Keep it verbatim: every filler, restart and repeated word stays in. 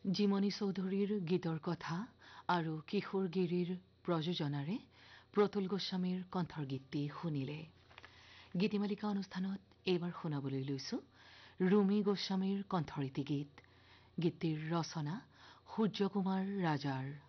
Gemini চৌধুৰীৰ গীতৰ কথা আৰু কিশোৰ গিৰিৰ প্ৰযোজনাৰে প্ৰতুল গোস্বামীৰ কণ্ঠৰ গীতটি শুনিলে। গীতিমালিকা অনুষ্ঠানত এইবাৰ শুনাবলৈ লৈছো ৰুমি গোস্বামীৰ কণ্ঠৰীতি গীত। গীতটিৰ ৰচনা সূৰ্যকুমাৰ ৰাজাৰ।